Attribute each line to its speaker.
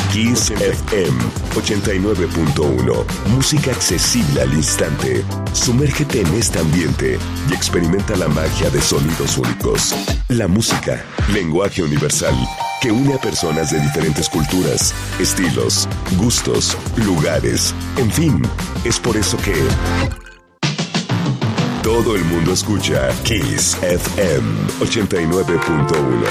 Speaker 1: Kiss FM 89.1. Música accesible al instante. Sumérgete en este ambiente y experimenta la magia de sonidos únicos. La música, lenguaje universal, que une a personas de diferentes culturas, estilos, gustos, lugares, en fin, es por eso que todo el mundo escucha Kiss FM 89.1.